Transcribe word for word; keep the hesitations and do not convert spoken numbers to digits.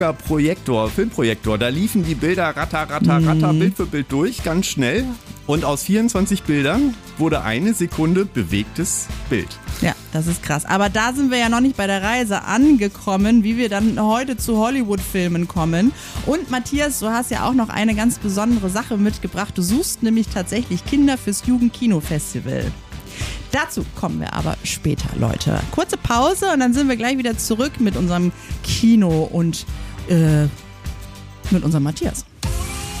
Projektor, Filmprojektor, da liefen die Bilder ratter, ratter, ratter, Mhm. Bild für Bild durch, ganz schnell. Und aus vierundzwanzig Bildern wurde eine Sekunde bewegtes Bild. Ja, das ist krass. Aber da sind wir ja noch nicht bei der Reise angekommen, wie wir dann heute zu Hollywood-Filmen kommen. Und Matthias, du hast ja auch noch eine ganz besondere Sache mitgebracht. Du suchst nämlich tatsächlich Kinder fürs Jugendkino-Festival. Dazu kommen wir aber später, Leute. Kurze Pause und dann sind wir gleich wieder zurück mit unserem Kino und äh, mit unserem Matthias.